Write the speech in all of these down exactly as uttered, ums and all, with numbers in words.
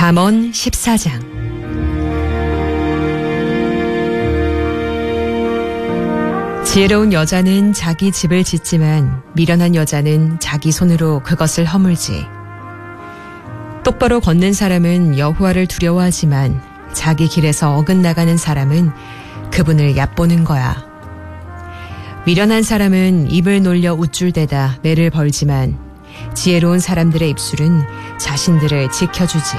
잠언 십사 장. 지혜로운 여자는 자기 집을 짓지만 미련한 여자는 자기 손으로 그것을 허물지. 똑바로 걷는 사람은 여호와를 두려워하지만 자기 길에서 어긋나가는 사람은 그분을 얕보는 거야. 미련한 사람은 입을 놀려 우쭐대다 매를 벌지만 지혜로운 사람들의 입술은 자신들을 지켜주지.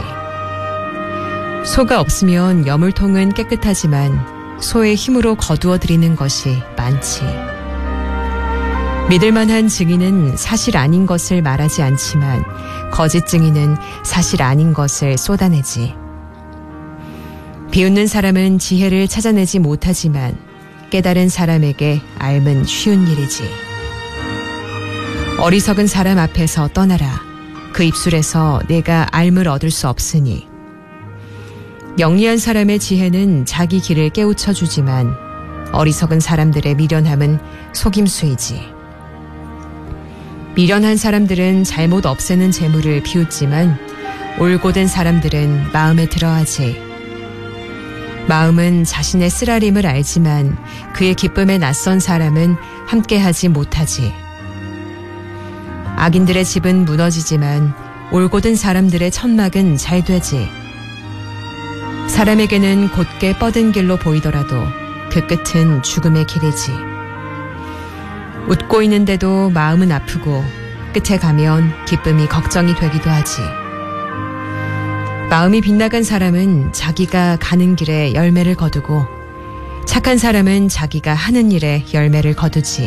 소가 없으면 여물통은 깨끗하지만 소의 힘으로 거두어 들이는 것이 많지. 믿을만한 증인은 사실 아닌 것을 말하지 않지만 거짓 증인은 사실 아닌 것을 쏟아내지. 비웃는 사람은 지혜를 찾아내지 못하지만 깨달은 사람에게 앓은 쉬운 일이지. 어리석은 사람 앞에서 떠나라. 그 입술에서 내가 앓을 얻을 수 없으니. 영리한 사람의 지혜는 자기 길을 깨우쳐 주지만 어리석은 사람들의 미련함은 속임수이지. 미련한 사람들은 잘못 없애는 재물을 비웃지만 올곧은 사람들은 마음에 들어하지. 마음은 자신의 쓰라림을 알지만 그의 기쁨에 낯선 사람은 함께하지 못하지. 악인들의 집은 무너지지만 올곧은 사람들의 천막은 잘 되지. 사람에게는 곧게 뻗은 길로 보이더라도 그 끝은 죽음의 길이지. 웃고 있는데도 마음은 아프고 끝에 가면 기쁨이 걱정이 되기도 하지. 마음이 빗나간 사람은 자기가 가는 길에 열매를 거두고 착한 사람은 자기가 하는 일에 열매를 거두지.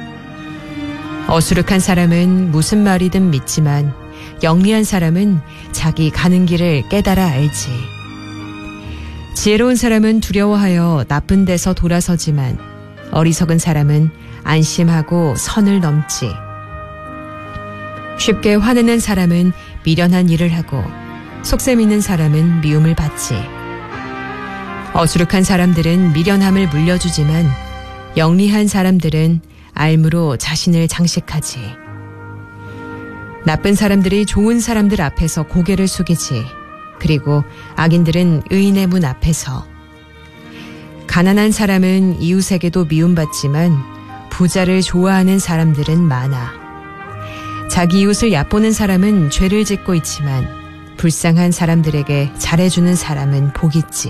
어수룩한 사람은 무슨 말이든 믿지만 영리한 사람은 자기 가는 길을 깨달아 알지. 지혜로운 사람은 두려워하여 나쁜 데서 돌아서지만 어리석은 사람은 안심하고 선을 넘지. 쉽게 화내는 사람은 미련한 일을 하고 속셈 있는 사람은 미움을 받지. 어수룩한 사람들은 미련함을 물려주지만 영리한 사람들은 알므로 자신을 장식하지. 나쁜 사람들이 좋은 사람들 앞에서 고개를 숙이지. 그리고 악인들은 의인의 문 앞에서. 가난한 사람은 이웃에게도 미움받지만 부자를 좋아하는 사람들은 많아. 자기 이웃을 얕보는 사람은 죄를 짓고 있지만 불쌍한 사람들에게 잘해주는 사람은 복 있지.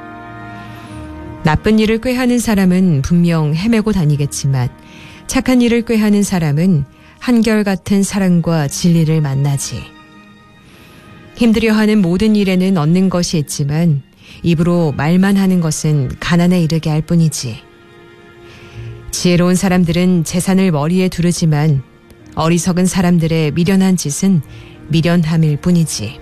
나쁜 일을 꾀하는 사람은 분명 헤매고 다니겠지만 착한 일을 꾀하는 사람은 한결같은 사랑과 진리를 만나지. 힘들여 하는 모든 일에는 얻는 것이 있지만 입으로 말만 하는 것은 가난에 이르게 할 뿐이지. 지혜로운 사람들은 재산을 머리에 두르지만 어리석은 사람들의 미련한 짓은 미련함일 뿐이지.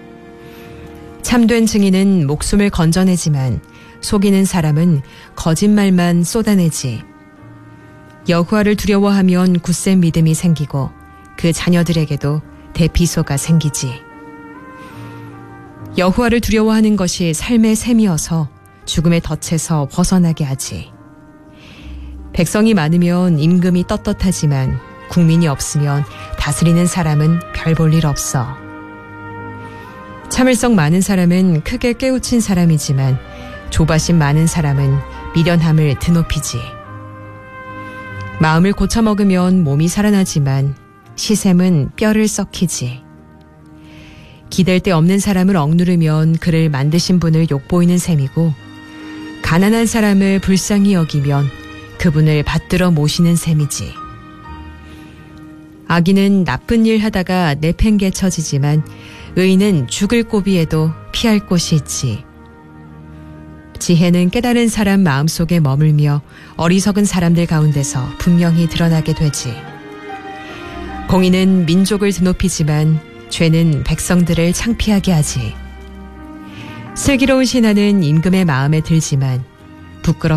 참된 증인은 목숨을 건져내지만 속이는 사람은 거짓말만 쏟아내지. 여호와를 두려워하면 굳센 믿음이 생기고 그 자녀들에게도 대피소가 생기지. 여호와를 두려워하는 것이 삶의 셈이어서 죽음의 덫에서 벗어나게 하지. 백성이 많으면 임금이 떳떳하지만 국민이 없으면 다스리는 사람은 별 볼 일 없어. 참을성 많은 사람은 크게 깨우친 사람이지만 조바심 많은 사람은 미련함을 드높이지. 마음을 고쳐먹으면 몸이 살아나지만 시샘은 뼈를 썩히지. 기댈 데 없는 사람을 억누르면 그를 만드신 분을 욕보이는 셈이고 가난한 사람을 불쌍히 여기면 그분을 받들어 모시는 셈이지. 악인은 나쁜 일 하다가 내팽개쳐지지만 의인은 죽을 고비에도 피할 곳이 있지. 지혜는 깨달은 사람 마음속에 머물며 어리석은 사람들 가운데서 분명히 드러나게 되지. 공의는 민족을 드높이지만 죄는 백성들을 창피하게 하지. 슬기로운 신하는 임금의 마음에 들지만 부끄럽